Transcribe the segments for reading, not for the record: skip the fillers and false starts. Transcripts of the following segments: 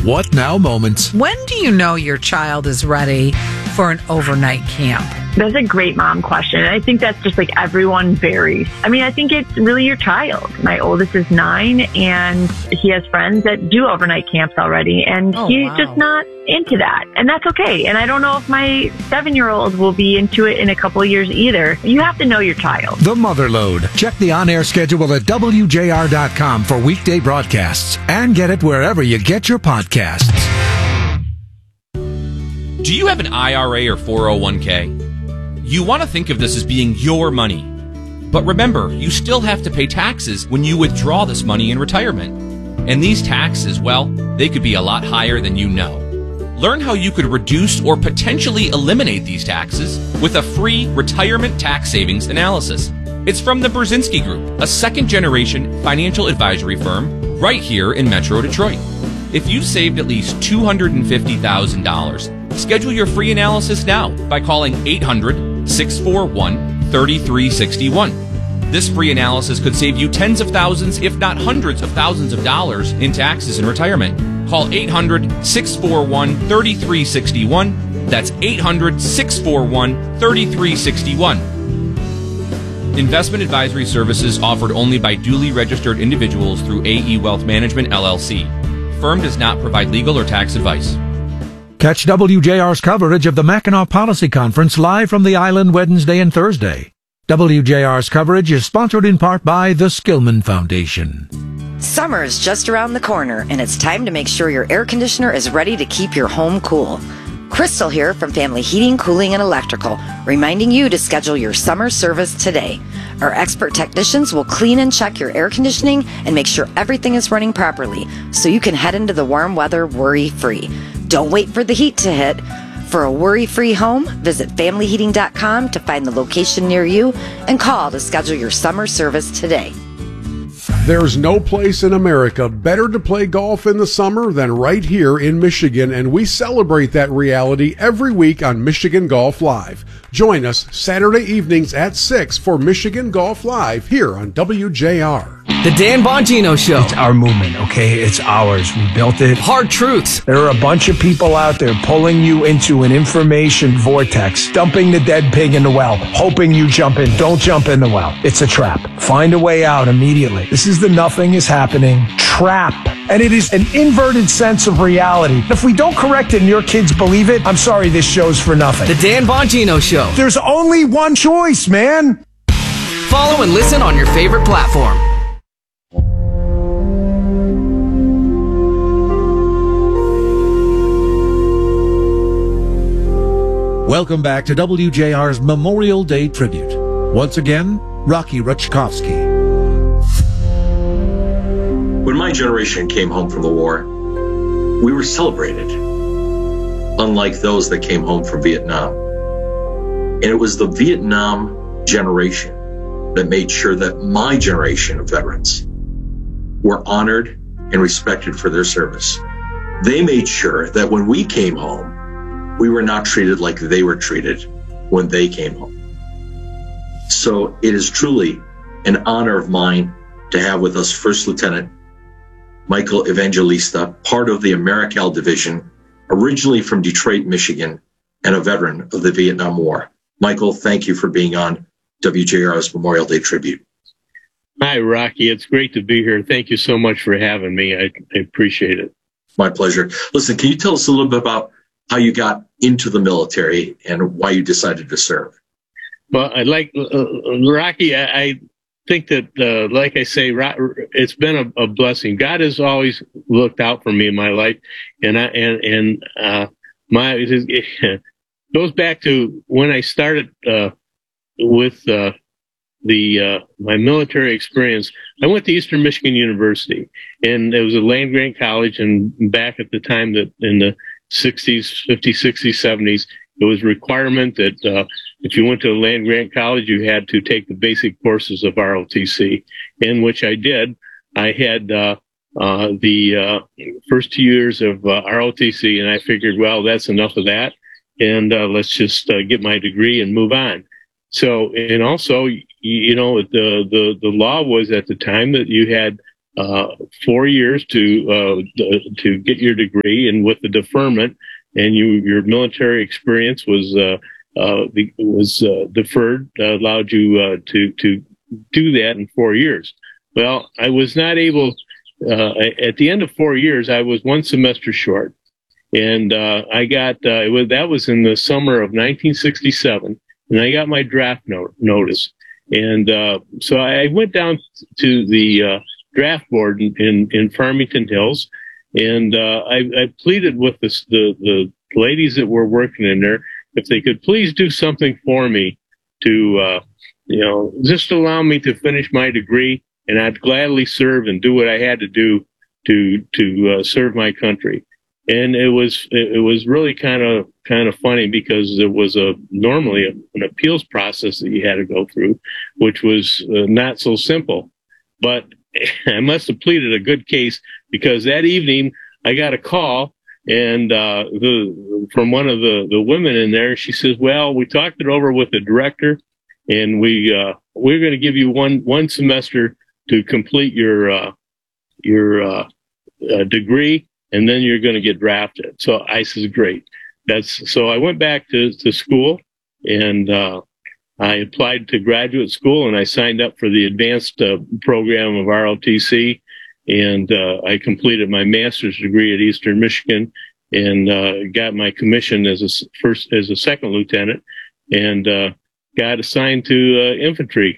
What Now moments. When do you know your child is ready for an overnight camp? That's a great mom question. I think that's just like everyone varies. I mean, I think it's really your child. My oldest is 9 and he has friends that do overnight camps already and he's just not into that. And that's okay. And I don't know if my 7-year-old will be into it in a couple of years either. You have to know your child. The Mother Load. Check the on-air schedule at WJR.com for weekday broadcasts and get it wherever you get your podcasts. Do you have an IRA or 401k? You want to think of this as being your money. But remember, you still have to pay taxes when you withdraw this money in retirement. And these taxes, well, they could be a lot higher than you know. Learn how you could reduce or potentially eliminate these taxes with a free retirement tax savings analysis. It's from the Brzezinski Group, a second-generation financial advisory firm right here in Metro Detroit. If you've saved at least $250,000, schedule your free analysis now by calling 800-641-3361. This free analysis could save you tens of thousands, if not hundreds of thousands of dollars in taxes in retirement. Call 800-641-3361. That's 800-641-3361. Investment advisory services offered only by duly registered individuals through AE Wealth Management, LLC. Firm does not provide legal or tax advice. Catch WJR's coverage of the Mackinac Policy Conference live from the island Wednesday and Thursday. WJR's coverage is sponsored in part by the Skillman Foundation. Summer is just around the corner, and it's time to make sure your air conditioner is ready to keep your home cool. Crystal here from Family Heating, Cooling, and Electrical, reminding you to schedule your summer service today. Our expert technicians will clean and check your air conditioning and make sure everything is running properly so you can head into the warm weather worry-free. Don't wait for the heat to hit. For a worry-free home, visit FamilyHeating.com to find the location near you and call to schedule your summer service today. There's no place in America better to play golf in the summer than right here in Michigan, and we celebrate that reality every week on Michigan Golf Live. Join us Saturday evenings at 6 for Michigan Golf Live here on WJR. The Dan Bongino Show. It's our movement, okay? It's ours. We built it. Hard truths. There are a bunch of people out there pulling you into an information vortex, dumping the dead pig in the well, hoping you jump in. Don't jump in the well. It's a trap. Find a way out immediately. This is the nothing is happening trap. And it is an inverted sense of reality. If we don't correct it and your kids believe it, I'm sorry, this show's for nothing. The Dan Bongino Show. There's only one choice, man. Follow and listen on your favorite platform. Welcome back to WJR's Memorial Day Tribute. Once again, Rocky Rutschkowski. When my generation came home from the war, we were celebrated, unlike those that came home from Vietnam. And it was the Vietnam generation that made sure that my generation of veterans were honored and respected for their service. They made sure that when we came home, we were not treated like they were treated when they came home. So it is truly an honor of mine to have with us First Lieutenant Michael Evangelista, part of the AmeriCal Division, originally from Detroit, Michigan, and a veteran of the Vietnam War. Michael, thank you for being on WJR's Memorial Day Tribute. Hi, Rocky. It's great to be here. Thank you so much for having me. I appreciate it. My pleasure. Listen, can you tell us a little bit about how you got into the military and why you decided to serve? Well, I'd like, Rocky, I think that, like I say, it's been a blessing. God has always looked out for me in my life. It goes back to when I started, with, my military experience. I went to Eastern Michigan University, and it was a land-grant college. And back at the time that in the 60s, 50s, 60s, 70s, it was a requirement that if you went to a land-grant college, you had to take the basic courses of ROTC, in which I did. I had the first 2 years of ROTC, and I figured, well, that's enough of that, and let's just get my degree and move on. So, and also, you know, the law was at the time that you had 4 years to get your degree, and with the deferment, and your military experience was deferred, allowed you to do that in 4 years. Well, I was not able. At the end of 4 years, I was one semester short, and I got that was in the summer of 1967, and I got my draft notice, and so I went down to the draft board in Farmington Hills, and I pleaded with the ladies that were working in there if they could please do something for me to just allow me to finish my degree, and I'd gladly serve and do what I had to do to serve my country. And it was really kind of funny, because there was normally an appeals process that you had to go through, which was not so simple. But I must have pleaded a good case, because that evening I got a call, and from one of the women in there. She says, "Well, we talked it over with the director, and we're going to give you one semester to complete your degree, and then you're going to get drafted." So I says, "Great." So I went back to school, and I applied to graduate school, and I signed up for the advanced program of ROTC, and I completed my master's degree at Eastern Michigan, and got my commission as a second lieutenant, and got assigned to infantry.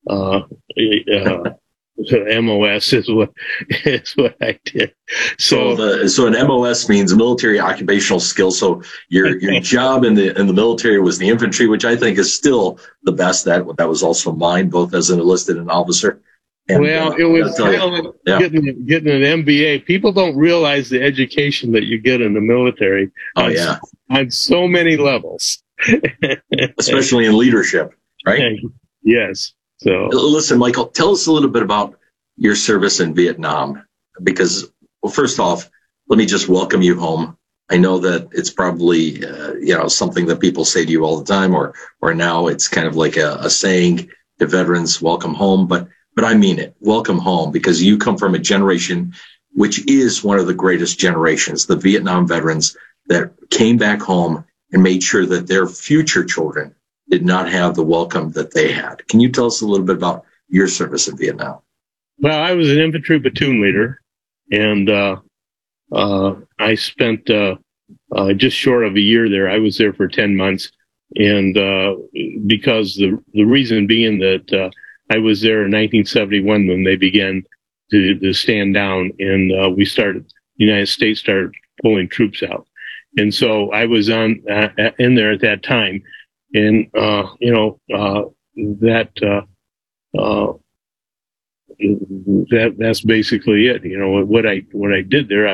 MOS is what I did. So an MOS means military occupational skills. So your job in the military was the infantry, which I think is still the best. That was also mine, both as an enlisted and officer. And, it was kind of like getting an MBA. People don't realize the education that you get in the military. On so many levels, especially in leadership, right? Yes. So listen, Michael, tell us a little bit about your service in Vietnam, because, well, first off, let me just welcome you home. I know that it's probably, something that people say to you all the time, or now it's kind of like a saying to veterans, welcome home. But I mean it, welcome home, because you come from a generation which is one of the greatest generations, the Vietnam veterans that came back home and made sure that their future children did not have the welcome that they had. Can you tell us a little bit about your service in Vietnam? Well, I was an infantry platoon leader, and I spent just short of a year there. I was there for 10 months, and because the reason being that I was there in 1971 when they began to stand down, and the United States started pulling troops out. And so I was in there at that time. And, that's basically it. What I did there,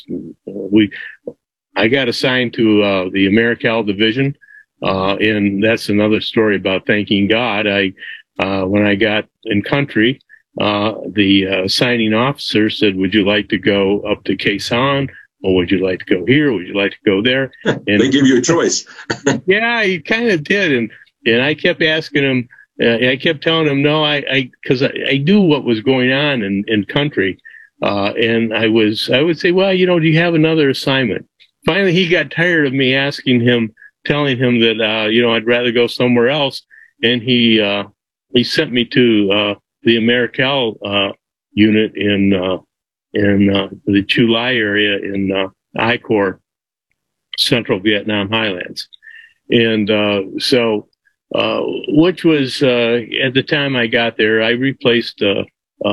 I got assigned to, the AmeriCal division. And that's another story about thanking God. When I got in country, the signing officer said, "Would you like to go up to Khe Sanh? Or would you like to go here? Would you like to go there?" And they give you a choice. Yeah, he kind of did. And I kept asking him, I kept telling him no, because I knew what was going on in country. And I would say, "Well, do you have another assignment?" Finally, he got tired of me telling him that, I'd rather go somewhere else. And he sent me to, the AmeriCal, unit in the Chu Lai area in I Corps, Central Vietnam Highlands. And which was, at the time I got there, I replaced a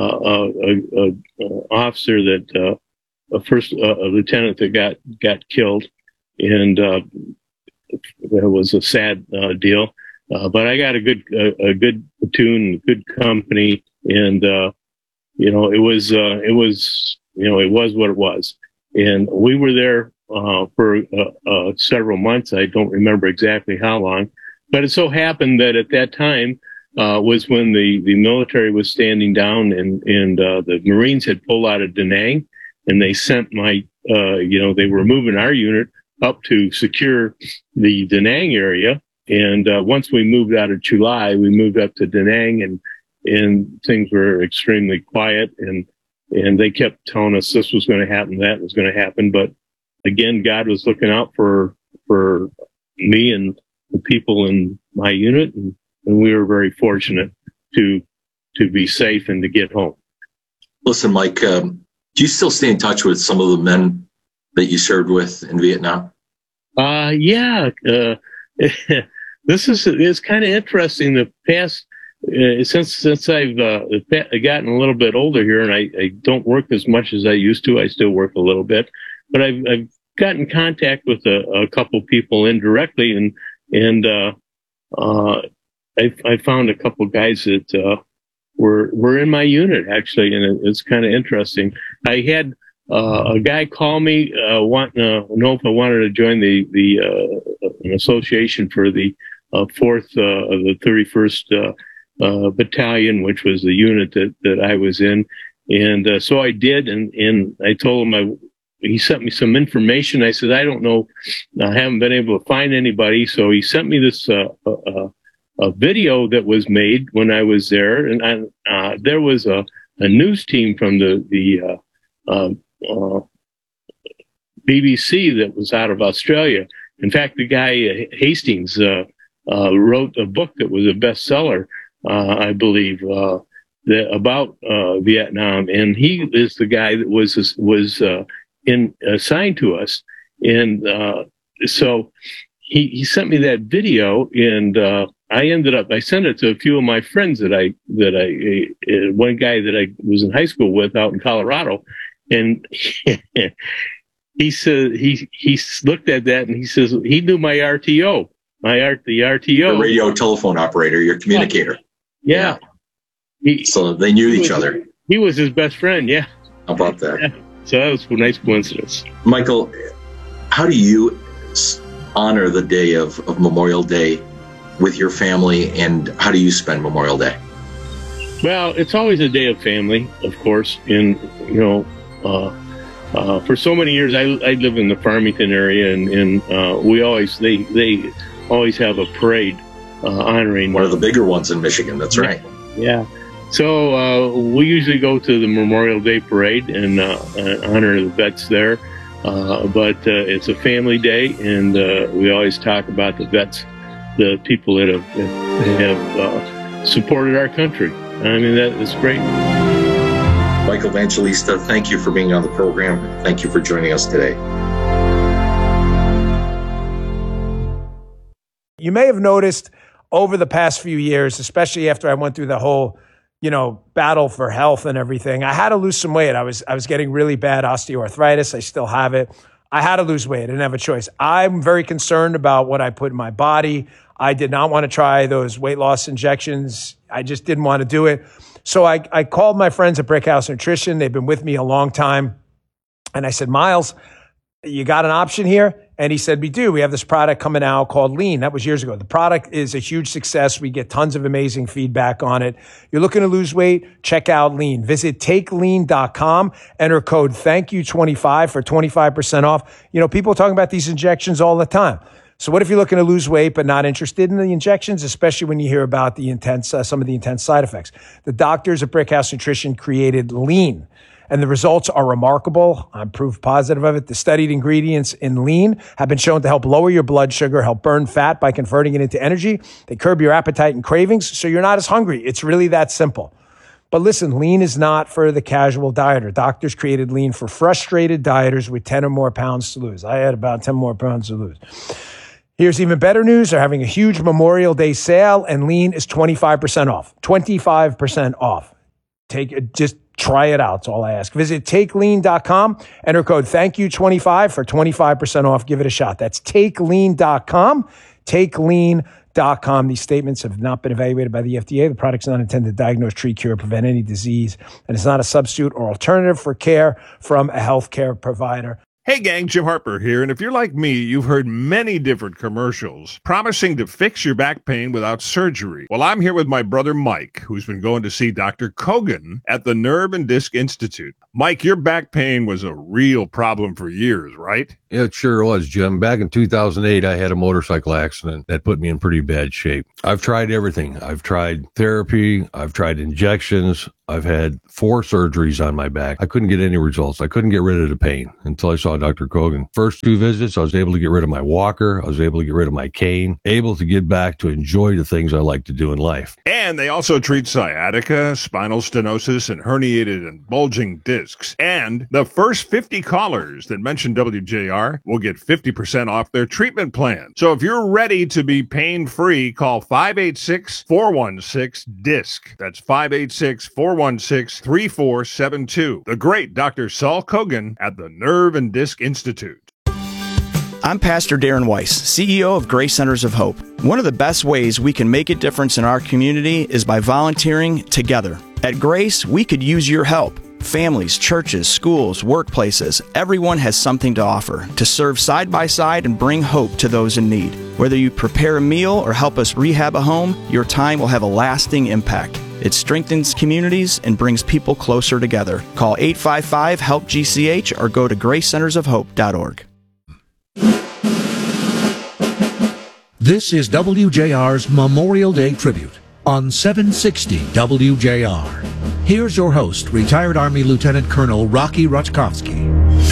officer that, a lieutenant that got killed. And that was a sad deal. But I got a good platoon, good company, and it was what it was. And we were there for several months. I don't remember exactly how long, but it so happened that at that time was when the military was standing down, and the Marines had pulled out of Da Nang, and they sent they were moving our unit up to secure the Da Nang area. And once we moved out of Chu Lai, we moved up to Da Nang, and things were extremely quiet. And they kept telling us this was going to happen, that was going to happen. But again, God was looking out for me and the people in my unit, and we were very fortunate to be safe and to get home. Listen, Mike, do you still stay in touch with some of the men that you served with in Vietnam? Yeah. It's kind of interesting. The past, since I've gotten a little bit older here, and I don't work as much as I used to. I still work a little bit, but I've gotten contact with a couple people indirectly, and I found a couple guys that were in my unit actually, and it's kind of interesting. I had a guy call me wanting to know if I wanted to join an association for the 4th of the 31st battalion, which was the unit that I was in, and so I did, and I told him he sent me some information. I said, I don't know, I haven't been able to find anybody, so he sent me this a video that was made when I was there, and there was a news team from the BBC that was out of Australia. In fact, the guy Hastings wrote a book that was a bestseller, I believe, about Vietnam, and he is the guy that was assigned to us, and so he sent me that video, and I sent it to a few of my friends that I one guy that I was in high school with out in Colorado, and he said he looked at that and he says he knew my RTO, the RTO, the radio telephone operator, your communicator. Yeah. So they knew each other. He was his best friend. Yeah. How about that? Yeah. So that was a nice coincidence. Michael, how do you honor the day of Memorial Day with your family, and how do you spend Memorial Day? Well, it's always a day of family, of course. And, for so many years, I live in the Farmington area, and they always have a parade honoring one of the bigger ones in Michigan. That's right. Yeah. So we usually go to the Memorial Day parade and honor the vets there. But it's a family day, and we always talk about the vets, the people that have supported our country. I mean, that's great. Michael Evangelista, thank you for being on the program. Thank you for joining us today. You may have noticed over the past few years, especially after I went through the whole, battle for health and everything, I had to lose some weight. I was getting really bad osteoarthritis. I still have it. I had to lose weight. I didn't have a choice. I'm very concerned about what I put in my body. I did not want to try those weight loss injections. I just didn't want to do it. So I called my friends at Brickhouse Nutrition. They've been with me a long time. And I said, Miles, you got an option here? And he said, we do. We have this product coming out called Lean. That was years ago. The product is a huge success. We get tons of amazing feedback on it. You're looking to lose weight? Check out Lean. Visit takelean.com. Enter code THANKYOU25 for 25% off. People are talking about these injections all the time. So what if you're looking to lose weight but not interested in the injections, especially when you hear about the some of the intense side effects? The doctors at Brickhouse Nutrition created Lean, and the results are remarkable. I'm proof positive of it. The studied ingredients in Lean have been shown to help lower your blood sugar, help burn fat by converting it into energy. They curb your appetite and cravings, so you're not as hungry. It's really that simple. But listen, Lean is not for the casual dieter. Doctors created Lean for frustrated dieters with 10 or more pounds to lose. I had about 10 more pounds to lose. Here's even better news. They're having a huge Memorial Day sale, and Lean is 25% off. 25% off. Just try it out. That's all I ask. Visit takelean.com. Enter code THANKYOU25 for 25% off. Give it a shot. That's takelean.com. Takelean.com. These statements have not been evaluated by the FDA. The product's not intended to diagnose, treat, cure, or prevent any disease, and it's not a substitute or alternative for care from a healthcare provider. Hey gang, Jim Harper here, and if you're like me, you've heard many different commercials promising to fix your back pain without surgery. Well, I'm here with my brother Mike, who's been going to see Dr. Kogan at the Nerve and Disc Institute. Mike, your back pain was a real problem for years, right? Yeah, it sure was, Jim. Back in 2008, I had a motorcycle accident that put me in pretty bad shape. I've tried everything. I've tried therapy. I've tried injections. I've had 4 surgeries on my back. I couldn't get any results. I couldn't get rid of the pain until I saw Dr. Kogan. First 2 visits, I was able to get rid of my walker. I was able to get rid of my cane, able to get back to enjoy the things I like to do in life. And they also treat sciatica, spinal stenosis, and herniated and bulging discs. And the first 50 callers that mention WJR will get 50% off their treatment plan. So if you're ready to be pain-free, call 586-416-DISC. That's 586-416-3472. The great Dr. Saul Kogan at the Nerve and Disc Institute. I'm Pastor Darren Weiss, CEO of Grace Centers of Hope. One of the best ways we can make a difference in our community is by volunteering together. At Grace, we could use your help. Families, churches, schools, workplaces, everyone has something to offer to serve side by side and bring hope to those in need. Whether you prepare a meal or help us rehab a home, your time will have a lasting impact. It strengthens communities and brings people closer together. Call 855-HELP-GCH or go to gracecentersofhope.org. This is WJR's Memorial Day Tribute on 760 WJR. Here's your host, retired Army Lieutenant Colonel Rocky Ruchkowski.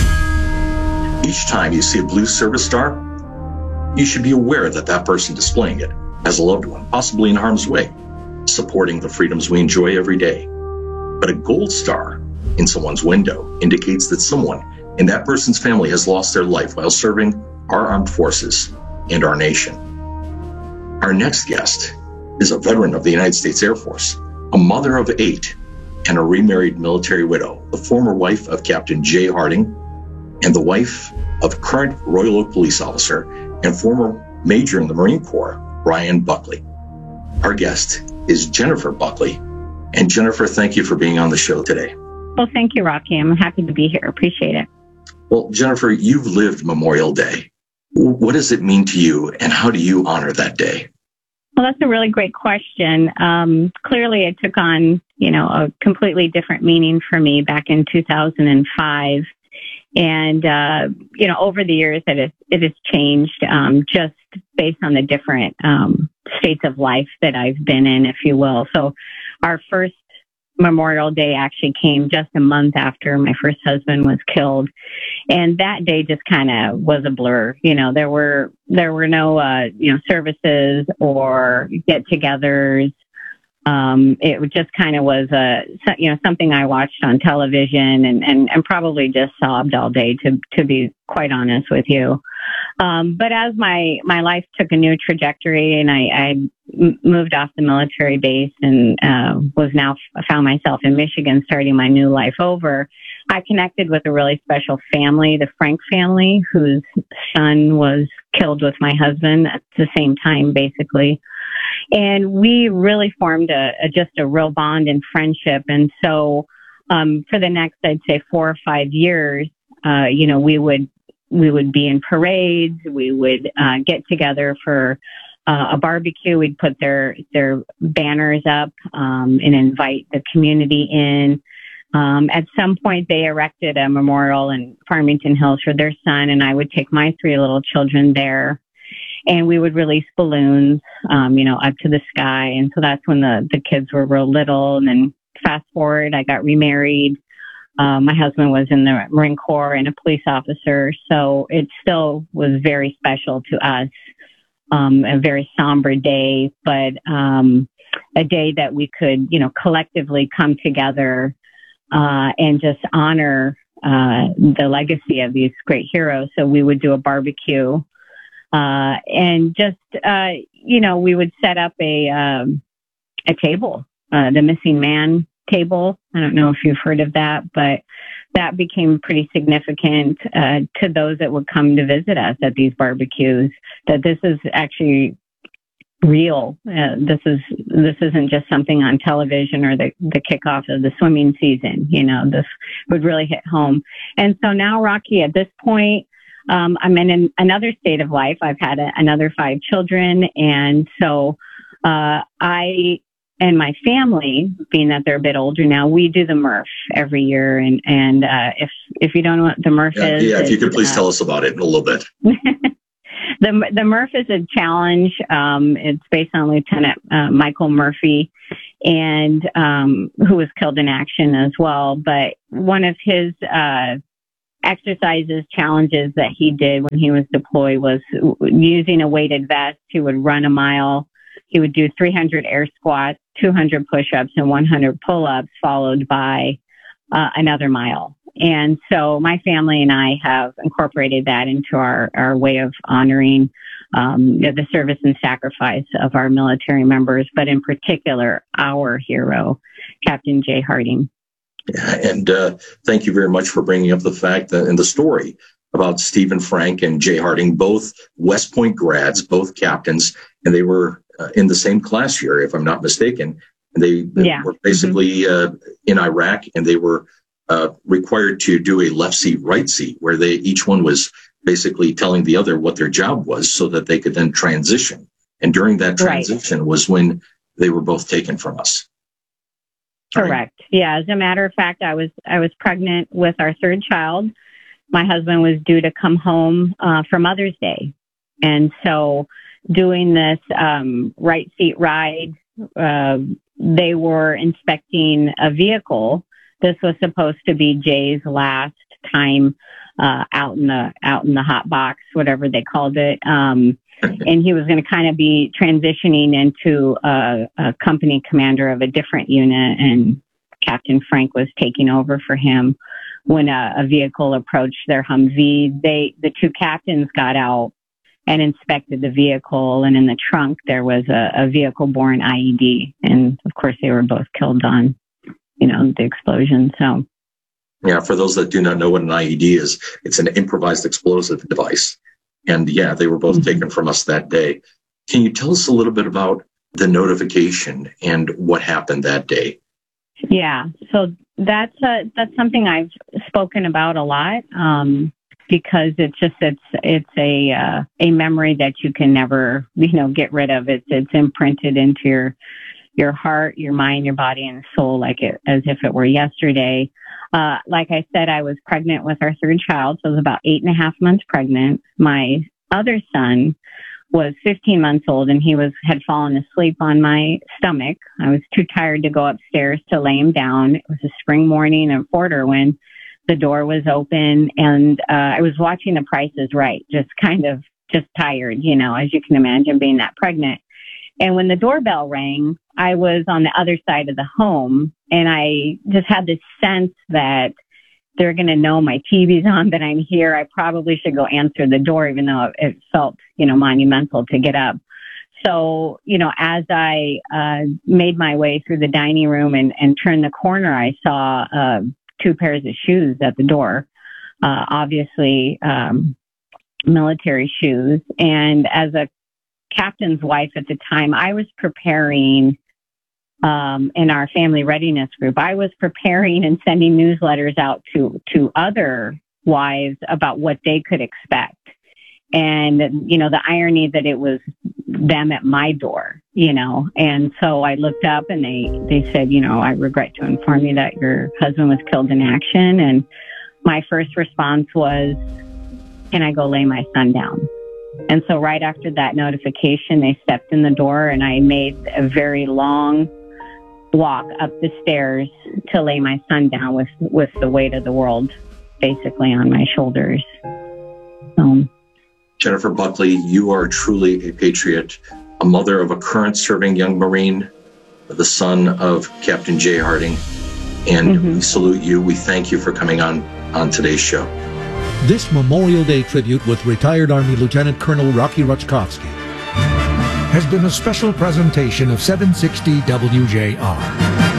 Each time you see a blue service star, you should be aware that that person displaying it has a loved one, possibly in harm's way, supporting the freedoms we enjoy every day. But a gold star in someone's window indicates that someone in that person's family has lost their life while serving our armed forces and our nation. Our next guest is a veteran of the United States Air Force, a mother of 8, and a remarried military widow, the former wife of Captain Jay Harding and the wife of current Royal Oak police officer and former major in the Marine Corps, Brian Buckley. Our guest is Jennifer Buckley. And Jennifer, thank you for being on the show today. Well, thank you, Rocky. I'm happy to be here. Appreciate it. Well, Jennifer, you've lived Memorial Day. What does it mean to you, and how do you honor that day? Well, that's a really great question. Clearly, it took on, a completely different meaning for me back in 2005. And, over the years, it has changed just based on the different states of life that I've been in, if you will. So our first Memorial Day actually came just a month after my first husband was killed. And that day just kind of was a blur. There were no, services or get-togethers. It just kind of was something I watched on television and probably just sobbed all day, to be quite honest with you. But as my life took a new trajectory and I moved off the military base and found myself in Michigan starting my new life over, I connected with a really special family, the Frank family, whose son was killed with my husband at the same time, basically. And we really formed just a real bond and friendship. And so for the next, I'd say 4 or 5 years, we would be in parades. We would get together for a barbecue. We'd put their banners up and invite the community in. At some point, they erected a memorial in Farmington Hills for their son, and I would take my 3 little children there. And we would release balloons, up to the sky. And so that's when the kids were real little. And then fast forward, I got remarried. My husband was in the Marine Corps and a police officer. So it still was very special to us. A very somber day, but a day that we could, collectively come together and just honor the legacy of these great heroes. So we would do a barbecue. And just, we would set up a table, the Missing Man table. I don't know if you've heard of that, but that became pretty significant to those that would come to visit us at these barbecues, that this is actually real. This isn't just something on television or the kickoff of the swimming season. This would really hit home. And so now, Rocky, at this point, I'm in another state of life. I've had another 5 children. And so I and my family, being that they're a bit older now, we do the Murph every year. And if you don't know what the Murph is. Yeah, if you could please tell us about it in a little bit. The Murph is a challenge. It's based on Lieutenant Michael Murphy, and who was killed in action as well. But one of his challenges that he did when he was deployed was using a weighted vest. He would run a mile. He would do 300 air squats, 200 push-ups, and 100 pull-ups, followed by another mile. And so my family and I have incorporated that into our way of honoring the service and sacrifice of our military members, but in particular, our hero, Captain Jay Harding. And thank you very much for bringing up the fact that in the story about Stephen Frank and Jay Harding, both West Point grads, both captains, and they were in the same class year, if I'm not mistaken. They were basically in Iraq, and they were required to do a left seat, right seat, where each one was basically telling the other what their job was so that they could then transition. And during that transition was when they were both taken from us. Correct. Yeah. As a matter of fact, I was pregnant with our 3rd child. My husband was due to come home for Mother's Day. And so doing this right seat ride, they were inspecting a vehicle. This was supposed to be Jay's last time out in the hot box, whatever they called it. And he was going to kind of be transitioning into a company commander of a different unit, and Captain Frank was taking over for him when a vehicle approached their Humvee. The 2 captains got out and inspected the vehicle, and in the trunk there was a vehicle-borne IED, and of course they were both killed on the explosion. So yeah, for those that do not know what an IED is, it's an improvised explosive device. And yeah, they were both taken from us that day. Can you tell us a little bit about the notification and what happened that day? Yeah, so that's something I've spoken about a lot, because it's a memory that you can never get rid of. It's imprinted into your heart, your mind, your body, and soul, as if it were yesterday. Like I said, I was pregnant with our 3rd child, so I was about 8.5 months pregnant. My other son was 15 months old, and he had fallen asleep on my stomach. I was too tired to go upstairs to lay him down. It was a spring morning in Porter when the door was open, and I was watching The Price is Right, just tired, as you can imagine, being that pregnant. And when the doorbell rang, I was on the other side of the home, and I just had this sense that they're going to know my TV's on, that I'm here. I probably should go answer the door, even though it felt, monumental to get up. So, as I made my way through the dining room and turned the corner, I saw 2 pairs of shoes at the door, obviously military shoes. And as a captain's wife at the time, I was preparing in our family readiness group. I was preparing and sending newsletters out to other wives about what they could expect. And, the irony that it was them at my door, and so I looked up and they said, I regret to inform you that your husband was killed in action. And my first response was, can I go lay my son down? And so right after that notification, they stepped in the door, and I made a very long walk up the stairs to lay my son down with the weight of the world basically on my shoulders. Jennifer Buckley, you are truly a patriot, a mother of a current serving young Marine, the son of Captain Jay Harding, and we salute you. We thank you for coming on today's show. This Memorial Day tribute with retired Army Lieutenant Colonel Rocky Ruchkowski has been a special presentation of 760 WJR.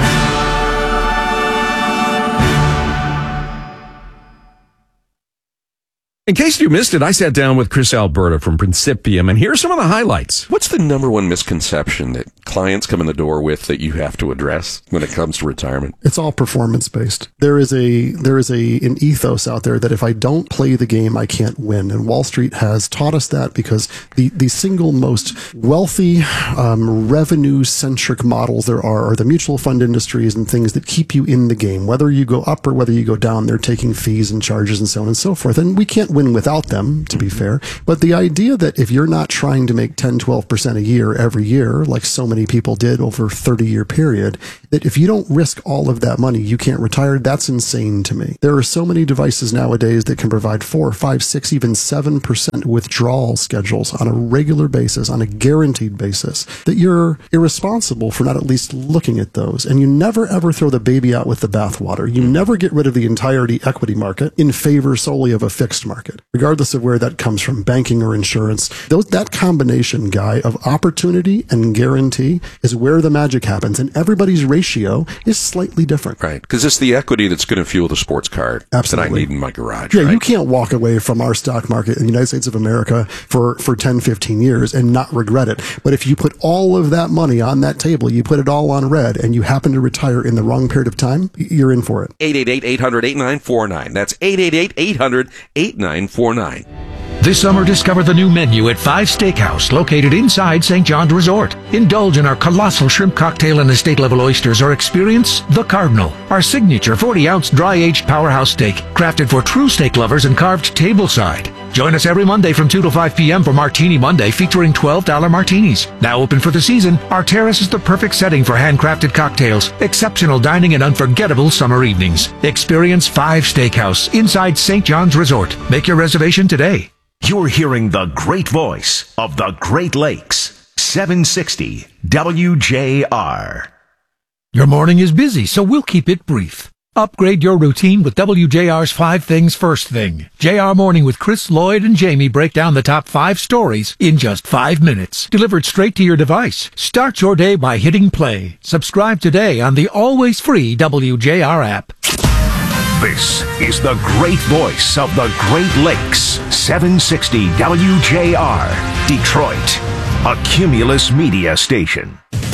In case you missed it, I sat down with Chris Alberta from Principium, and here are some of the highlights. What's the number one misconception that clients come in the door with that you have to address when it comes to retirement? It's all performance-based. There is an ethos out there that if I don't play the game, I can't win. And Wall Street has taught us that because the single most wealthy, revenue-centric models there are the mutual fund industries and things that keep you in the game. Whether you go up or whether you go down, they're taking fees and charges and so on and so forth. And we can't win without them, to be fair. But the idea that if you're not trying to make 10, 12% a year every year, like so many people did over a 30-year period, that if you don't risk all of that money, you can't retire, that's insane to me. There are so many devices nowadays that can provide 4, 5, 6, even 7% withdrawal schedules on a regular basis, on a guaranteed basis, that you're irresponsible for not at least looking at those. And you never ever throw the baby out with the bathwater. You never get rid of the entirety equity market in favor solely of a fixed market, regardless of where that comes from, banking or insurance. That combination, Guy, of opportunity and guarantee is where the magic happens, and everybody's ratio is slightly different. Right, because it's the equity that's going to fuel the sports car that I need in my garage. Yeah, right? You can't walk away from our stock market in the United States of America for 10, 15 years and not regret it. But if you put all of that money on that table, you put it all on red, and you happen to retire in the wrong period of time, you're in for it. 888-800-8949. That's 888-800-8949. This summer, discover the new menu at Five Steakhouse, located inside St. John's Resort. Indulge in our colossal shrimp cocktail and estate-level oysters, or experience The Cardinal, our signature 40-ounce dry-aged powerhouse steak, crafted for true steak lovers and carved tableside. Join us every Monday from 2 to 5 p.m. for Martini Monday, featuring $12 martinis. Now open for the season, our terrace is the perfect setting for handcrafted cocktails, exceptional dining, and unforgettable summer evenings. Experience Five Steakhouse inside St. John's Resort. Make your reservation today. You're hearing the great voice of the Great Lakes. 760 WJR. Your morning is busy, so we'll keep it brief. Upgrade your routine with WJR's 5 Things First Thing. JR Morning with Chris, Lloyd, and Jamie break down the top 5 stories in just 5 minutes. Delivered straight to your device. Start your day by hitting play. Subscribe today on the always free WJR app. This is the great voice of the Great Lakes. 760 WJR, Detroit, a Cumulus media station.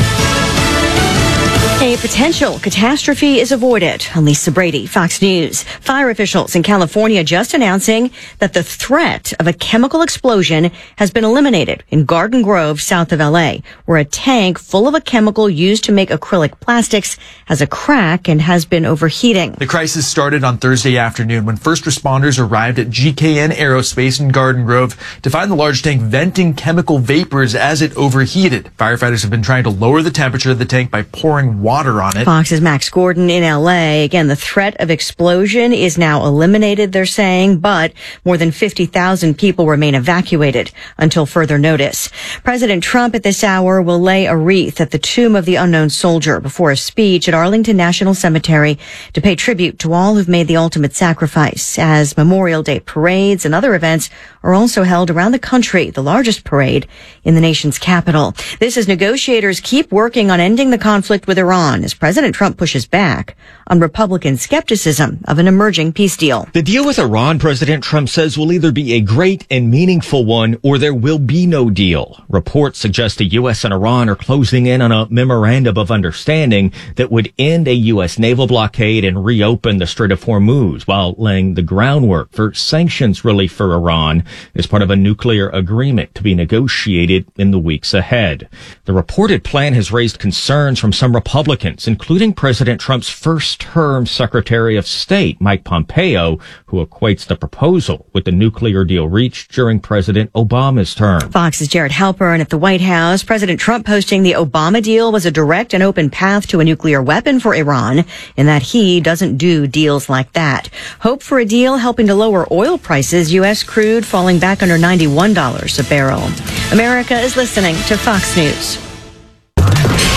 A potential catastrophe is avoided. I'm Lisa Brady, Fox News. Fire officials in California just announcing that the threat of a chemical explosion has been eliminated in Garden Grove, south of LA, where a tank full of a chemical used to make acrylic plastics has a crack and has been overheating. The crisis started on Thursday afternoon when first responders arrived at GKN Aerospace in Garden Grove to find the large tank venting chemical vapors as it overheated. Firefighters have been trying to lower the temperature of the tank by pouring water on it. Fox's Max Gordon in LA. Again, the threat of explosion is now eliminated, they're saying, but more than 50,000 people remain evacuated until further notice. President Trump at this hour will lay a wreath at the tomb of the unknown soldier before a speech at Arlington National Cemetery to pay tribute to all who've made the ultimate sacrifice, as Memorial Day parades and other events are also held around the country, the largest parade in the nation's capital. This as negotiators keep working on ending the conflict with Iran as President Trump pushes back on Republican skepticism of an emerging peace deal. The deal with Iran, President Trump says, will either be a great and meaningful one or there will be no deal. Reports suggest the U.S. and Iran are closing in on a memorandum of understanding that would end a U.S. naval blockade and reopen the Strait of Hormuz while laying the groundwork for sanctions relief for Iran as part of a nuclear agreement to be negotiated in the weeks ahead. The reported plan has raised concerns from some Republicans, including President Trump's first-term Secretary of State, Mike Pompeo, who equates the proposal with the nuclear deal reached during President Obama's term. Fox's Jared Halpern at the White House. President Trump posting the Obama deal was a direct and open path to a nuclear weapon for Iran, in that he doesn't do deals like that. Hope for a deal helping to lower oil prices, U.S. crude falling back under $91 a barrel. America is listening to Fox News.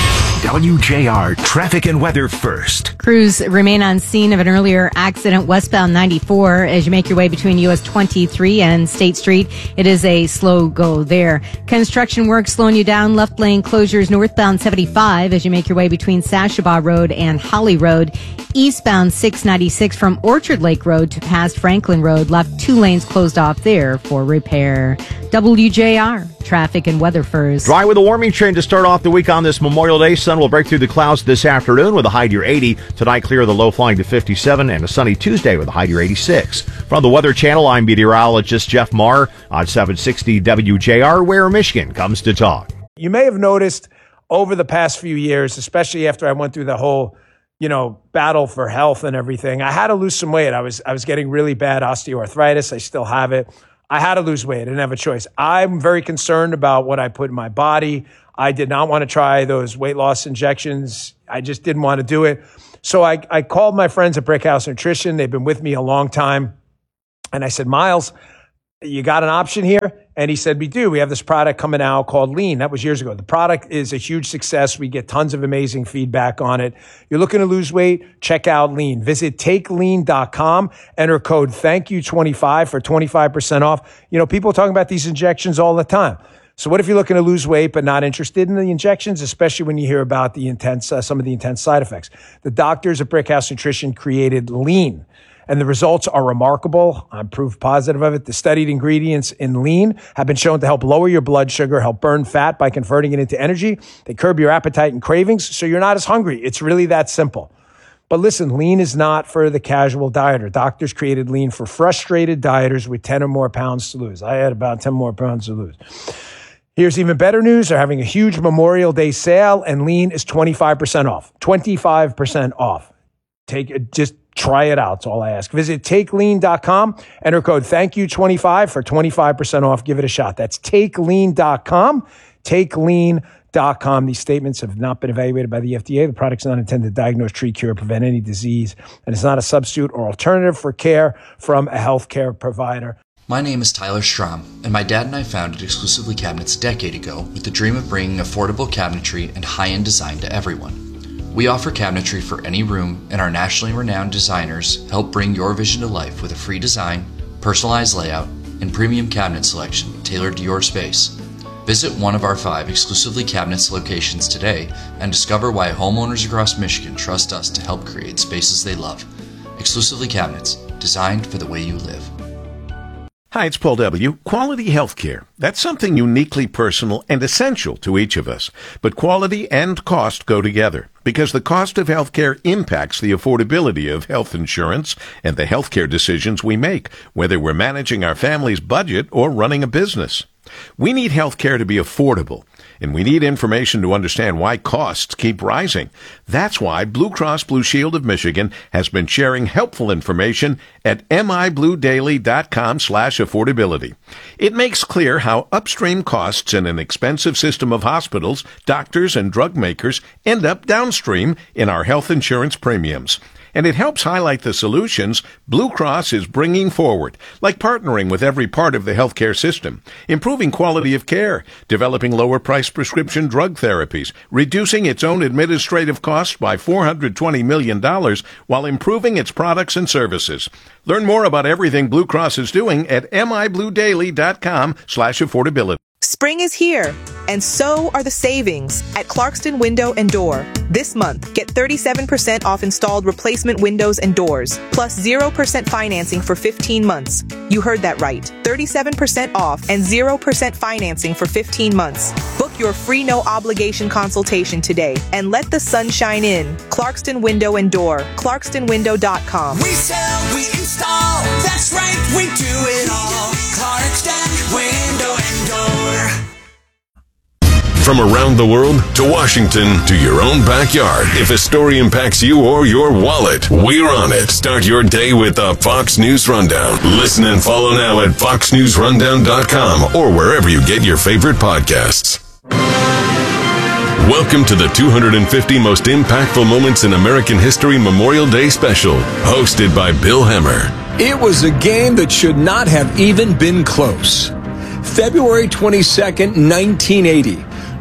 WJR traffic and weather first. Crews remain on scene of an earlier accident westbound 94 as you make your way between US 23 and State Street. It is a slow go there. Construction work slowing you down. Left lane closures northbound 75 as you make your way between Sashabaw Road and Holly Road. Eastbound 696 from Orchard Lake Road to past Franklin Road. Left 2 lanes closed off there for repair. WJR traffic and weather first. Dry with a warming trend to start off the week on this Memorial Day. Sun will break through the clouds this afternoon with a high near 80. Tonight, clear of the low flying to 57 and a sunny Tuesday with a high near 86. From the Weather Channel, I'm meteorologist Jeff Marr on 760 WJR, where Michigan comes to talk. You may have noticed over the past few years, especially after I went through the whole, battle for health and everything, I had to lose some weight. I was getting really bad osteoarthritis. I still have it. I had to lose weight. I didn't have a choice. I'm very concerned about what I put in my body. I did not want to try those weight loss injections. I just didn't want to do it. So I called my friends at Brickhouse Nutrition. They've been with me a long time. And I said, Miles, you got an option here? And he said, we do. We have this product coming out called Lean. That was years ago. The product is a huge success. We get tons of amazing feedback on it. You're looking to lose weight? Check out Lean. Visit takelean.com. Enter code THANKYOU25 for 25% off. People are talking about these injections all the time. So what if you're looking to lose weight but not interested in the injections, especially when you hear about the some of the intense side effects? The doctors at Brickhouse Nutrition created Lean, and the results are remarkable. I'm proof positive of it. The studied ingredients in Lean have been shown to help lower your blood sugar, help burn fat by converting it into energy. They curb your appetite and cravings, so you're not as hungry. It's really that simple. But listen, Lean is not for the casual dieter. Doctors created Lean for frustrated dieters with 10 or more pounds to lose. I had about 10 more pounds to lose. Here's even better news. They're having a huge Memorial Day sale, and Lean is 25% off. 25% off. Just try it out. That's all I ask. Visit takelean.com. Enter code THANKYOU25 for 25% off. Give it a shot. That's takelean.com. Takelean.com. These statements have not been evaluated by the FDA. The product's not intended to diagnose, treat, cure, prevent any disease, and it's not a substitute or alternative for care from a healthcare provider. My name is Tyler Strom, and my dad and I founded Exclusively Cabinets a decade ago with the dream of bringing affordable cabinetry and high-end design to everyone. We offer cabinetry for any room, and our nationally renowned designers help bring your vision to life with a free design, personalized layout, and premium cabinet selection tailored to your space. Visit one of our 5 Exclusively Cabinets locations today and discover why homeowners across Michigan trust us to help create spaces they love. Exclusively Cabinets, designed for the way you live. Hi, it's Paul W. Quality healthcare. That's something uniquely personal and essential to each of us. But quality and cost go together because the cost of healthcare impacts the affordability of health insurance and the healthcare decisions we make, whether we're managing our family's budget or running a business. We need healthcare to be affordable, and we need information to understand why costs keep rising. That's why Blue Cross Blue Shield of Michigan has been sharing helpful information at mibluedaily.com/affordability. It makes clear how upstream costs in an expensive system of hospitals, doctors, and drug makers end up downstream in our health insurance premiums. And it helps highlight the solutions Blue Cross is bringing forward, like partnering with every part of the healthcare system, improving quality of care, developing lower-priced prescription drug therapies, reducing its own administrative costs by $420 million while improving its products and services. Learn more about everything Blue Cross is doing at mibluedaily.com/affordability. Spring is here, and so are the savings at Clarkston Window and Door. This month, get 37% off installed replacement windows and doors, plus 0% financing for 15 months. You heard that right. 37% off and 0% financing for 15 months. Book your free no-obligation consultation today and let the sun shine in. Clarkston Window and Door. ClarkstonWindow.com. We sell, we install. That's right, we do it all. Clarkston Window and Door. From around the world to Washington to your own backyard. If a story impacts you or your wallet, we're on it. Start your day with the Fox News Rundown. Listen and follow now at foxnewsrundown.com or wherever you get your favorite podcasts. Welcome to the 250 Most Impactful Moments in American History Memorial Day Special, hosted by Bill Hemmer. It was a game that should not have even been close. February 22nd, 1980.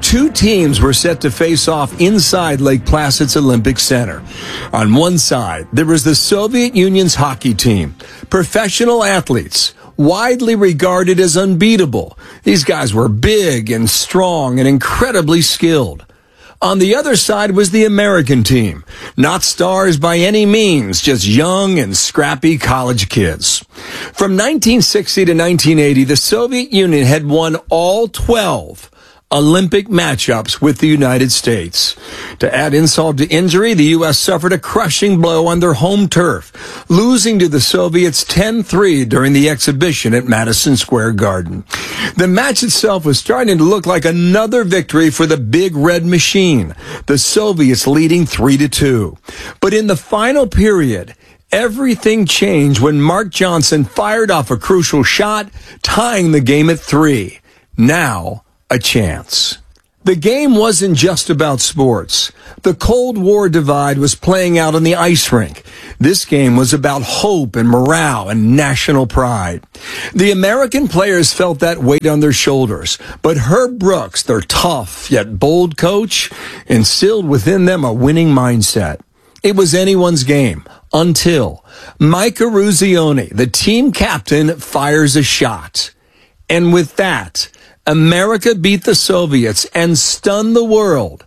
two teams were set to face off inside Lake Placid's Olympic Center. On one side, there was the Soviet Union's hockey team, professional athletes, widely regarded as unbeatable. These guys were big and strong and incredibly skilled. On the other side was the American team. Not stars by any means, just young and scrappy college kids. From 1960 to 1980, the Soviet Union had won all 12 Olympic matchups with the United States. To add insult to injury, the U.S. suffered a crushing blow on their home turf, losing to the Soviets 10-3 during the exhibition at Madison Square Garden. The match itself was starting to look like another victory for the Big Red Machine, the Soviets leading 3-2. But in the final period, everything changed when Mark Johnson fired off a crucial shot, tying the game at 3. Now, a chance. The game wasn't just about sports. The Cold War divide was playing out on the ice rink. This game was about hope and morale and national pride. The American players felt that weight on their shoulders, but Herb Brooks, their tough yet bold coach, instilled within them a winning mindset. It was anyone's game until Mike Eruzione, the team captain, fires a shot. And with that, America beat the Soviets and stunned the world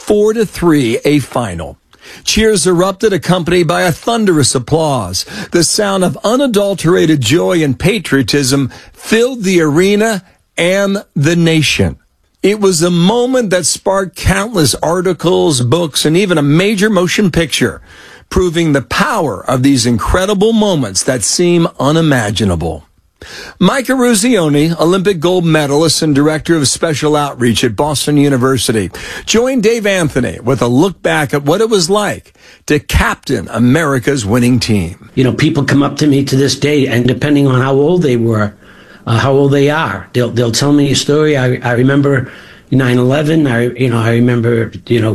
4-3, a final. Cheers erupted, accompanied by a thunderous applause. The sound of unadulterated joy and patriotism filled the arena and the nation. It was a moment that sparked countless articles, books, and even a major motion picture, proving the power of these incredible moments that seem unimaginable. Mike Eruzione, Olympic gold medalist and director of special outreach at Boston University, joined Dave Anthony with a look back at what it was like to captain America's winning team. You know, people come up to me to this day, and depending on how old they were, how old they are, they'll tell me a story. I remember 9/11. I remember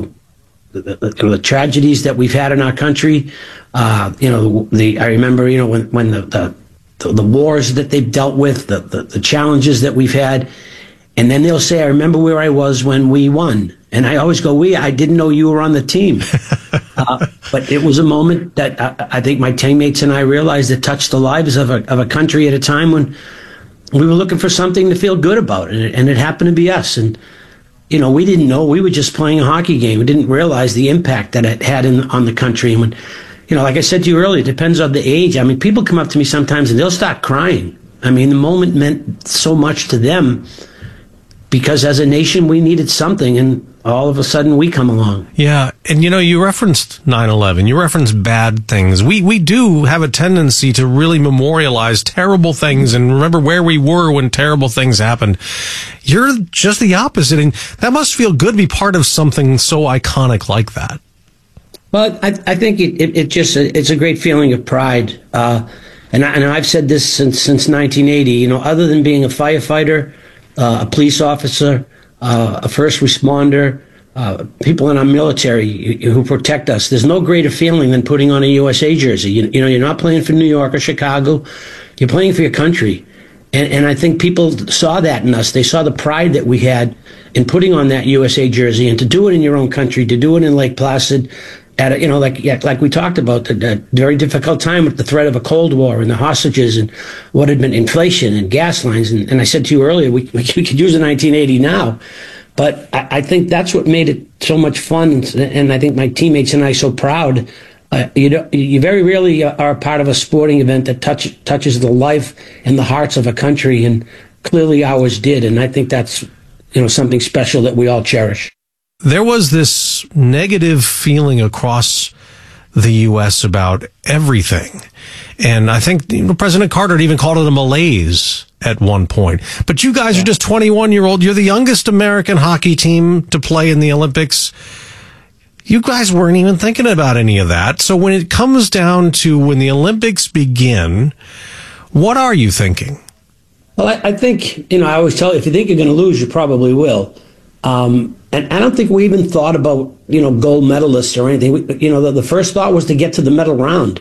the tragedies that we've had in our country. I remember when the wars that they've dealt with, the challenges that we've had. And then they'll say, I remember where I was when we won. And I always go, I didn't know you were on the team. But it was a moment that I think my teammates and I realized it touched the lives of a country at a time when we were looking for something to feel good about. And it happened to be us. And, we didn't know. We were just playing a hockey game. We didn't realize the impact that it had on the country. And when, like I said to you earlier, it depends on the age. I mean, people come up to me sometimes and they'll start crying. I mean, the moment meant so much to them because as a nation, we needed something, and all of a sudden we come along. Yeah, and you referenced 9/11. You referenced bad things. We do have a tendency to really memorialize terrible things and remember where we were when terrible things happened. You're just the opposite, and that must feel good to be part of something so iconic like that. Well, I think it's a great feeling of pride, and I've said this since 1980. Other than being a firefighter, a police officer, a first responder, people in our military who protect us, there's no greater feeling than putting on a USA jersey. You're not playing for New York or Chicago, you're playing for your country, and I think people saw that in us. They saw the pride that we had in putting on that USA jersey, and to do it in your own country, to do it in Lake Placid. At like we talked about, the very difficult time with the threat of a Cold War and the hostages and what had been inflation and gas lines. And I said to you earlier, we could use a 1980 now. But I think that's what made it so much fun. And I think my teammates and I so proud. You very rarely are a part of a sporting event that touches the life and the hearts of a country. And clearly ours did. And I think that's, something special that we all cherish. There was this negative feeling across the U.S. about everything. And I think President Carter even called it a malaise at one point. But you guys are just 21-year-old. You're the youngest American hockey team to play in the Olympics. You guys weren't even thinking about any of that. So when it comes down to when the Olympics begin, what are you thinking? Well, I think, I always tell you, if you think you're going to lose, you probably will. And I don't think we even thought about, gold medalists or anything. The first thought was to get to the medal round.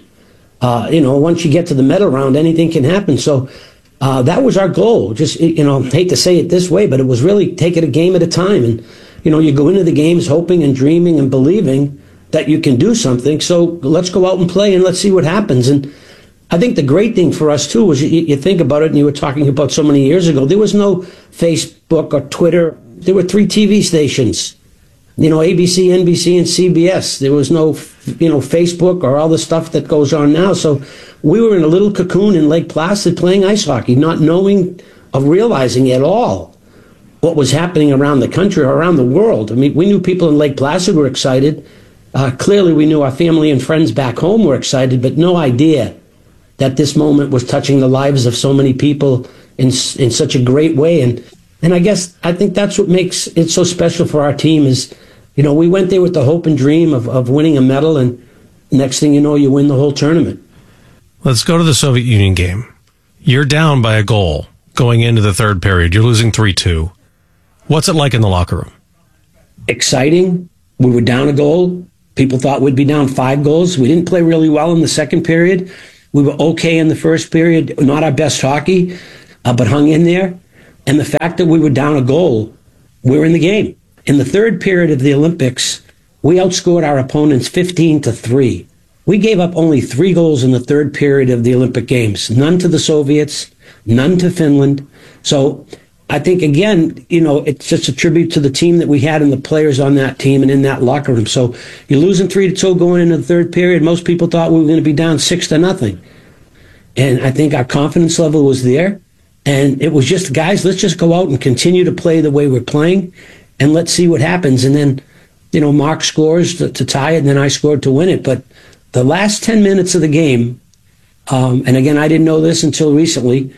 Once you get to the medal round, anything can happen. So that was our goal. Just, hate to say it this way, but it was really take it a game at a time. And, you go into the games hoping and dreaming and believing that you can do something. So let's go out and play and let's see what happens. And I think the great thing for us too was you think about it, and you were talking about so many years ago, there was no Facebook or Twitter. There were 3 TV stations, ABC, NBC, and CBS. There was no, Facebook or all the stuff that goes on now. So we were in a little cocoon in Lake Placid playing ice hockey, not knowing or realizing at all what was happening around the country or around the world. I mean, we knew people in Lake Placid were excited. Clearly, we knew our family and friends back home were excited, but no idea that this moment was touching the lives of so many people in such a great way. And I think that's what makes it so special for our team is, we went there with the hope and dream of winning a medal, and next thing you know, you win the whole tournament. Let's go to the Soviet Union game. You're down by a goal going into the third period. You're losing 3-2. What's it like in the locker room? Exciting. We were down a goal. People thought we'd be down 5 goals. We didn't play really well in the second period. We were okay in the first period, not our best hockey, but hung in there. And the fact that we were down a goal, we were in the game. In the third period of the Olympics, we outscored our opponents 15-3. We gave up only 3 goals in the third period of the Olympic Games. None to the Soviets, none to Finland. So I think, again, it's just a tribute to the team that we had and the players on that team and in that locker room. So you're losing 3-2 going into the third period. Most people thought we were going to be down 6-0. And I think our confidence level was there. And it was just, guys, let's just go out and continue to play the way we're playing, and let's see what happens. And then, Mark scores to tie it, and then I scored to win it. But the last 10 minutes of the game, and again, I didn't know this until recently,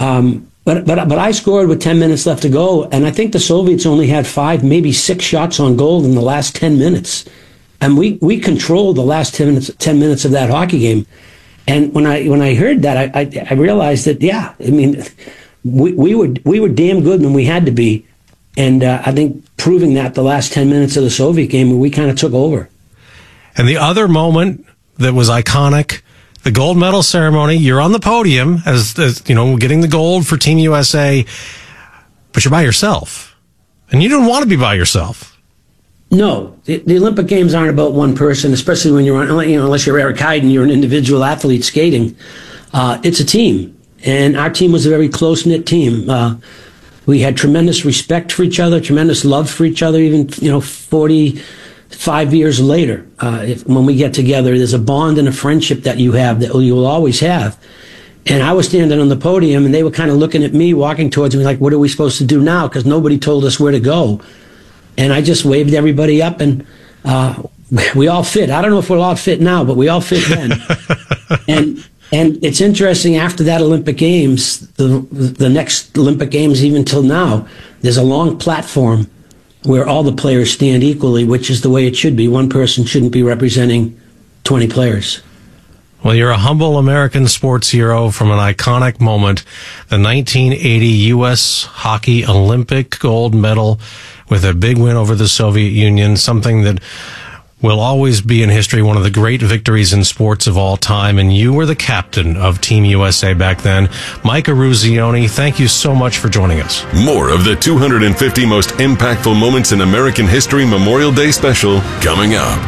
but I scored with 10 minutes left to go, and I think the Soviets only had 5, maybe 6 shots on goal in the last 10 minutes. And we controlled the last 10 minutes of that hockey game. And when I heard that, I realized that, we were damn good when we had to be. And I think proving that the last 10 minutes of the Soviet game, we kind of took over. And the other moment that was iconic, the gold medal ceremony, you're on the podium as getting the gold for Team USA, but you're by yourself. And you didn't want to be by yourself. No, the Olympic Games aren't about one person, especially when you're on, unless you're Eric Heiden, you're an individual athlete skating. It's a team. And our team was a very close-knit team. We had tremendous respect for each other, tremendous love for each other, even, 45 years later. When we get together, there's a bond and a friendship that you have that you will always have. And I was standing on the podium, and they were kind of looking at me, walking towards me like, what are we supposed to do now? Because nobody told us where to go. And I just waved everybody up, and we all fit. I don't know if we'll all fit now, but we all fit then. And it's interesting, after that Olympic Games, the next Olympic Games, even till now, there's a long platform where all the players stand equally, which is the way it should be. One person shouldn't be representing 20 players. Well, you're a humble American sports hero from an iconic moment, the 1980 U.S. Hockey Olympic gold medal with a big win over the Soviet Union, something that will always be in history, one of the great victories in sports of all time. And you were the captain of Team USA back then. Mike Eruzione, thank you so much for joining us. More of the 250 most impactful moments in American history Memorial Day special coming up.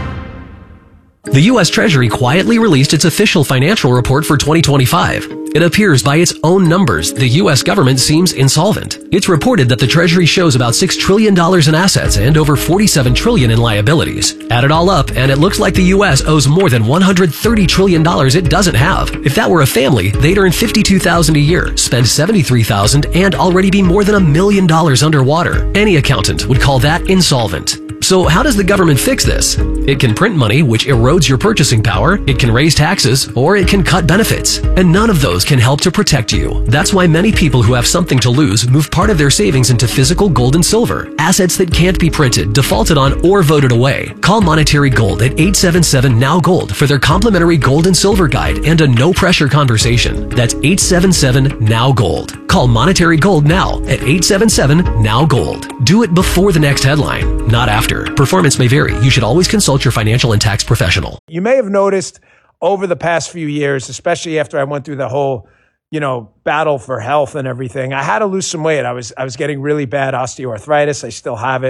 The U.S. Treasury quietly released its official financial report for 2025. It appears by its own numbers the U.S. government seems insolvent. It's reported that the Treasury shows about $6 trillion in assets and over $47 trillion in liabilities. Add it all up, and it looks like the U.S. owes more than $130 trillion it doesn't have. If that were a family, they'd earn $52,000 a year, spend $73,000, and already be more than $1 million underwater. Any accountant would call that insolvent. So how does the government fix this? It can print money, which erodes your purchasing power, it can raise taxes, or it can cut benefits. And none of those can help to protect you. That's why many people who have something to lose move part of their savings into physical gold and silver, assets that can't be printed, defaulted on, or voted away. Call Monetary Gold at 877-NOW-GOLD for their complimentary gold and silver guide and a no-pressure conversation. That's 877-NOW-GOLD. Call Monetary Gold now at 877-NOW-GOLD. Do it before the next headline, not after. Performance may vary. You should always consult your financial and tax professional. You may have noticed over the past few years, especially after I went through the whole, battle for health and everything, I had to lose some weight. I was getting really bad osteoarthritis. I still have it.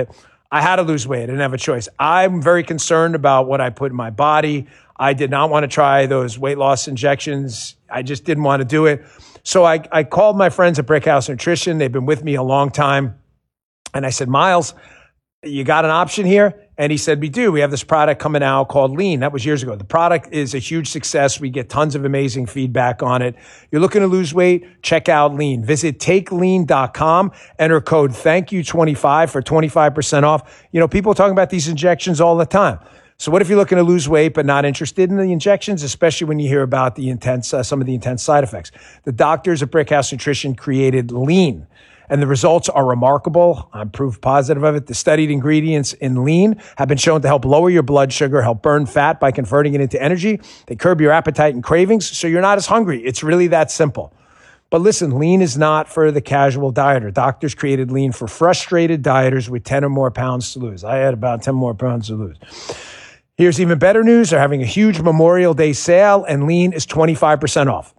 I had to lose weight. I didn't have a choice. I'm very concerned about what I put in my body. I did not want to try those weight loss injections. I just didn't want to do it. So I called my friends at Brickhouse Nutrition. They've been with me a long time. And I said, Miles, you got an option here? And he said, we do. We have this product coming out called Lean. That was years ago. The product is a huge success. We get tons of amazing feedback on it. You're looking to lose weight? Check out Lean. Visit takelean.com. Enter code THANKYOU25 for 25% off. You know, people are talking about these injections all the time. So what if you're looking to lose weight but not interested in the injections, especially when you hear about the intense, some of the intense side effects? The doctors at Brickhouse Nutrition created Lean, and the results are remarkable. I'm proof positive of it. The studied ingredients in Lean have been shown to help lower your blood sugar, help burn fat by converting it into energy. They curb your appetite and cravings, so you're not as hungry. It's really that simple. But listen, Lean is not for the casual dieter. Doctors created Lean for frustrated dieters with 10 or more pounds to lose. I had about 10 more pounds to lose. Here's even better news. They're having a huge Memorial Day sale, and Lean is 25% off.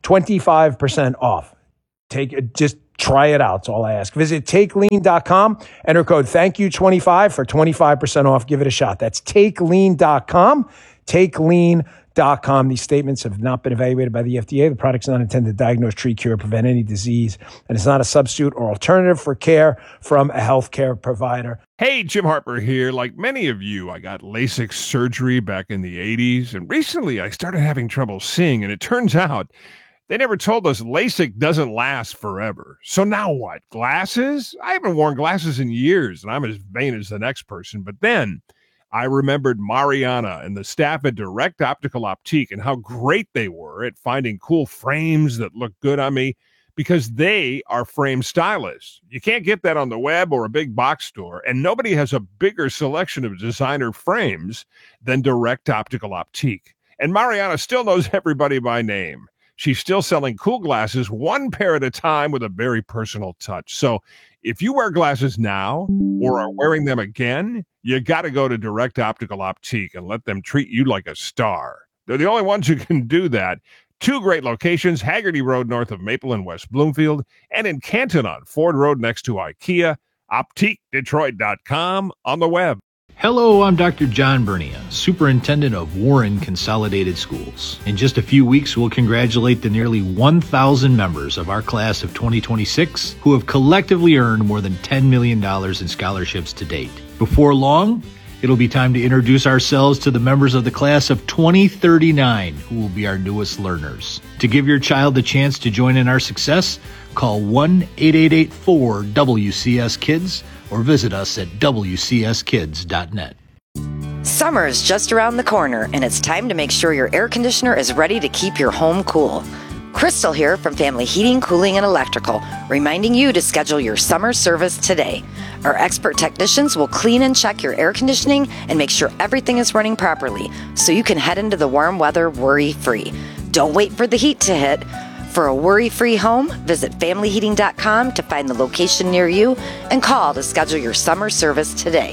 25% off. Just try it out. That's all I ask. Visit takelean.com. Enter code THANKYOU25 for 25% off. Give it a shot. That's takelean.com. Takelean.com. These statements have not been evaluated by the FDA. The product's not intended to diagnose, treat, cure, prevent any disease, and it's not a substitute or alternative for care from a healthcare provider. Hey, Jim Harper here. Like many of you, I got LASIK surgery back in the 80s, and recently I started having trouble seeing, and it turns out they never told us LASIK doesn't last forever. So now what? Glasses? I haven't worn glasses in years, and I'm as vain as the next person. But then I remembered Mariana and the staff at Direct Optical Optique and how great they were at finding cool frames that look good on me, because they are frame stylists. You can't get that on the web or a big box store, and nobody has a bigger selection of designer frames than Direct Optical Optique. And Mariana still knows everybody by name. She's still selling cool glasses, one pair at a time, with a very personal touch. So if you wear glasses now or are wearing them again, you got to go to Direct Optical Optique and let them treat you like a star. They're the only ones who can do that. 2 great locations, Haggerty Road north of Maple in West Bloomfield, and in Canton on Ford Road next to IKEA. OptiqueDetroit.com on the web. Hello, I'm Dr. John Bernia, Superintendent of Warren Consolidated Schools. In just a few weeks, we'll congratulate the nearly 1,000 members of our class of 2026 who have collectively earned more than $10 million in scholarships to date. Before long, it'll be time to introduce ourselves to the members of the class of 2039 who will be our newest learners. To give your child the chance to join in our success, call 1-888-4-WCS-KIDS or visit us at WCSKids.net. Summer is just around the corner, and it's time to make sure your air conditioner is ready to keep your home cool. Crystal here from Family Heating, Cooling, and Electrical, reminding you to schedule your summer service today. Our expert technicians will clean and check your air conditioning and make sure everything is running properly, so you can head into the warm weather worry-free. Don't wait for the heat to hit. For a worry-free home, visit FamilyHeating.com to find the location near you and call to schedule your summer service today.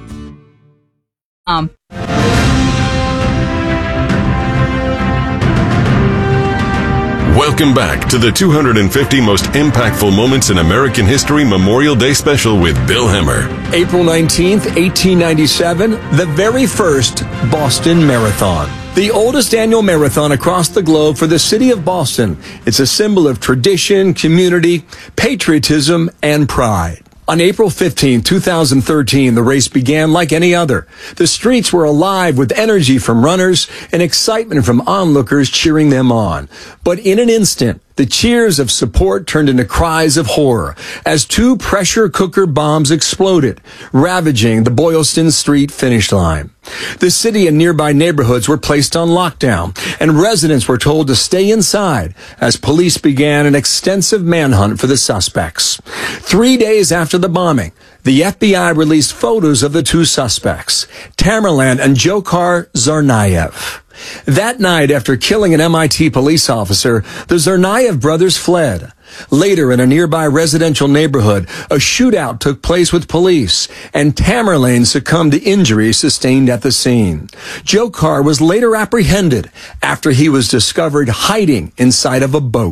Welcome back to the 250 most impactful moments in American history Memorial Day special with Bill Hemmer. April 19th, 1897, the very first Boston Marathon. The oldest annual marathon across the globe for the city of Boston. It's a symbol of tradition, community, patriotism, and pride. On April 15, 2013, the race began like any other. The streets were alive with energy from runners and excitement from onlookers cheering them on. But in an instant, the cheers of support turned into cries of horror as 2 pressure cooker bombs exploded, ravaging the Boylston Street finish line. The city and nearby neighborhoods were placed on lockdown, and residents were told to stay inside as police began an extensive manhunt for the suspects. 3 days after the bombing, the FBI released photos of the 2 suspects, Tamerlan and Dzhokhar Tsarnaev. That night, after killing an MIT police officer, the Tsarnaev brothers fled. Later, in a nearby residential neighborhood, a shootout took place with police, and Tamerlan succumbed to injuries sustained at the scene. Dzhokhar was later apprehended after he was discovered hiding inside of a boat.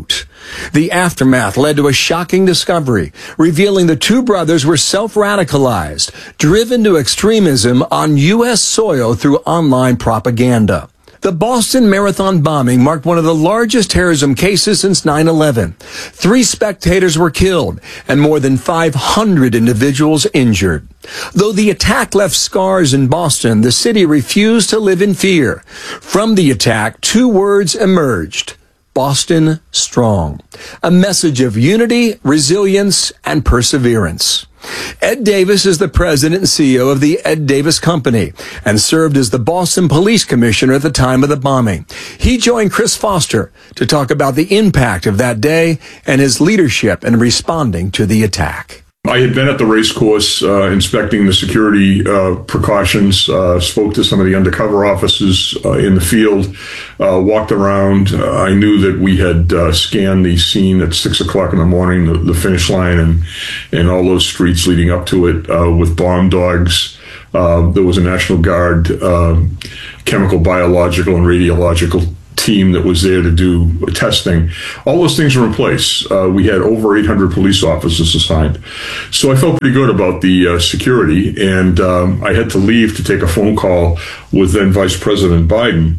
The aftermath led to a shocking discovery, revealing the two brothers were self-radicalized, driven to extremism on U.S. soil through online propaganda. The Boston Marathon bombing marked one of the largest terrorism cases since 9/11. 3 spectators were killed and more than 500 individuals injured. Though the attack left scars in Boston, the city refused to live in fear. From the attack, 2 words emerged: Boston Strong. A message of unity, resilience, and perseverance. Ed Davis is the president and CEO of the Ed Davis Company and served as the Boston Police Commissioner at the time of the bombing. He joined Chris Foster to talk about the impact of that day and his leadership in responding to the attack. I had been at the race course inspecting the security precautions, spoke to some of the undercover officers in the field, walked around. I knew that we had scanned the scene at 6 o'clock in the morning, the finish line and all those streets leading up to it with bomb dogs. There was a National Guard chemical, biological, and radiological team that was there to do testing. All those things were in place. We had over 800 police officers assigned. So I felt pretty good about the security, and I had to leave to take a phone call with then Vice President Biden.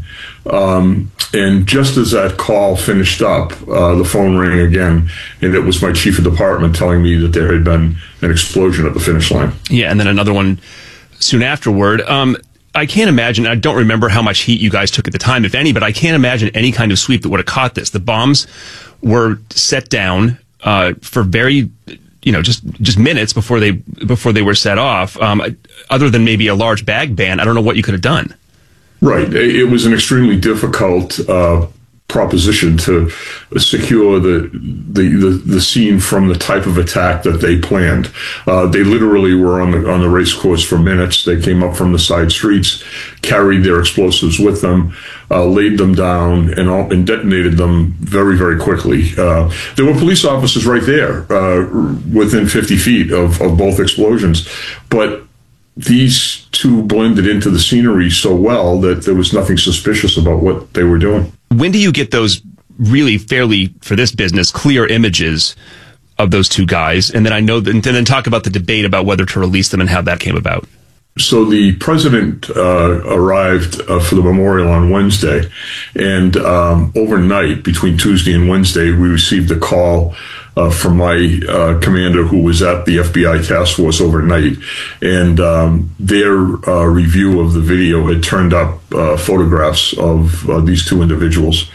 And just as that call finished up, the phone rang again, and it was my chief of department telling me that there had been an explosion at the finish line. Yeah, and then another one soon afterward. I can't imagine, I don't remember how much heat you guys took at the time, if any, but I can't imagine any kind of sweep that would have caught this. The bombs were set down for very, just minutes before they were set off. Other than maybe a large bag ban, I don't know what you could have done. Right. It was an extremely difficult proposition to secure the scene from the type of attack that they planned. They literally were on the race course for minutes. They came up from the side streets, carried their explosives with them, laid them down, and detonated them very, very quickly. There were police officers right there within 50 feet of both explosions, but these two blended into the scenery so well that there was nothing suspicious about what they were doing. When do you get those really fairly, for this business, clear images of those two guys? And then and then talk about the debate about whether to release them and how that came about. So the president arrived for the memorial on Wednesday, and overnight, between Tuesday and Wednesday, we received a call from my commander, who was at the FBI task force overnight, and their review of the video had turned up photographs of these two individuals.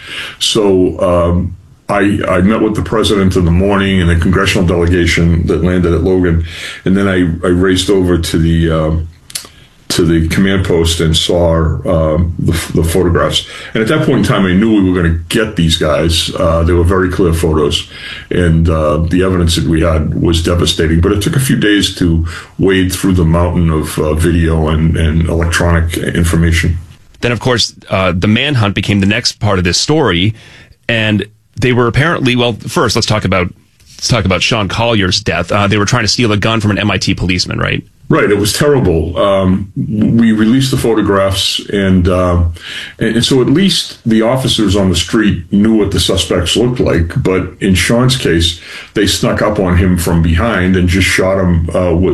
So I met with the president in the morning and a congressional delegation that landed at Logan, and then I raced over to the command post and saw the photographs. And at that point in time, I knew we were going to get these guys. They were very clear photos, and the evidence that we had was devastating. But it took a few days to wade through the mountain of video and electronic information. Then, of course, the manhunt became the next part of this story, and they were apparently, well, first, let's talk about Sean Collier's death. They were trying to steal a gun from an MIT policeman, right? Right. It was terrible. We released the photographs, and so at least the officers on the street knew what the suspects looked like. But in Sean's case, they snuck up on him from behind and just shot him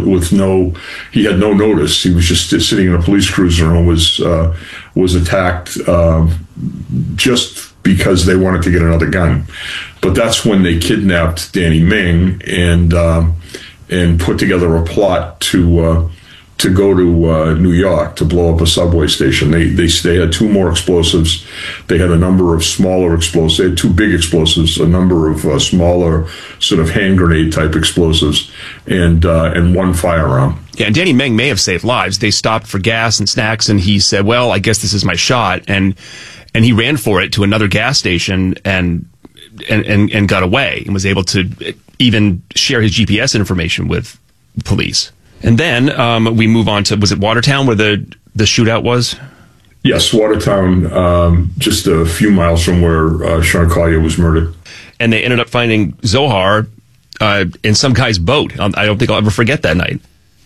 he had no notice. He was just sitting in a police cruiser and was attacked just because they wanted to get another gun. But that's when they kidnapped Danny Ming and put together a plot to go to New York to blow up a subway station. They had 2 more explosives. They had a number of smaller explosives. They had 2 big explosives, a number of smaller sort of hand grenade type explosives, and 1 firearm. Yeah, and Danny Meng may have saved lives. They stopped for gas and snacks, and he said, "Well, I guess this is my shot," and he ran for it to another gas station and got away and was able to even share his GPS information with police. And then we move on to, was it Watertown where the shootout was? Yes, Watertown, just a few miles from where Sean Collier was murdered. And they ended up finding Zohar in some guy's boat. I don't think I'll ever forget that night.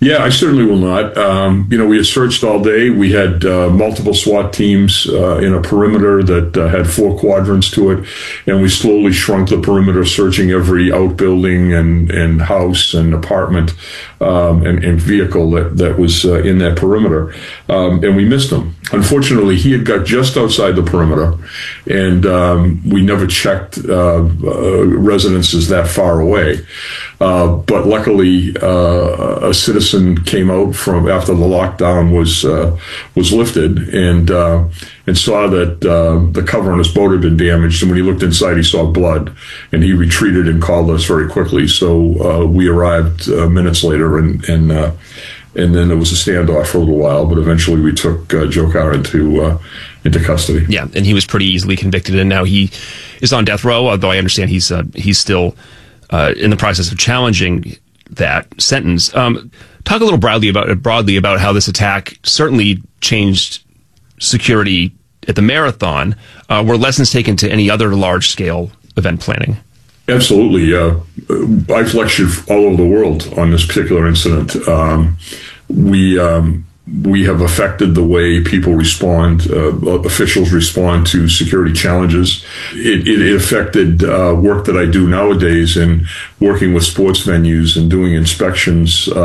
Yeah, I certainly will not. We had searched all day. We had multiple SWAT teams in a perimeter that had 4 quadrants to it, and we slowly shrunk the perimeter, searching every outbuilding and house and apartment and vehicle that was in that perimeter, and we missed him. Unfortunately, he had got just outside the perimeter, and we never checked residences that far away. But luckily, a citizen came out from after the lockdown was lifted and saw that the cover on his boat had been damaged. And when he looked inside, he saw blood, and he retreated and called us very quickly. So we arrived minutes later, and then there was a standoff for a little while. But eventually, we took Joe Carr into custody. Yeah, and he was pretty easily convicted, and now he is on death row. Although I understand he's still in the process of challenging that sentence. Talk a little broadly about how this attack certainly changed security at the marathon. Were lessons taken to any other large-scale event planning? Absolutely. I've lectured all over the world on this particular incident. We have affected the way people respond, officials respond to security challenges. It affected work that I do nowadays in working with sports venues and doing inspections